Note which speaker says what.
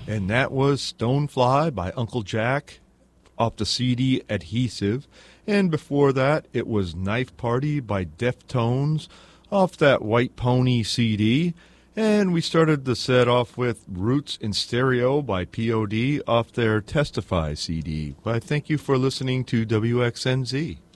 Speaker 1: And that was Stonefly by Uncle Jack off the CD Adhesive. And before that, it was Knife Party by Deftones off that White Pony CD. And we started the set off with Roots in Stereo by POD off their Testify CD. But thank you for listening to WXNZ.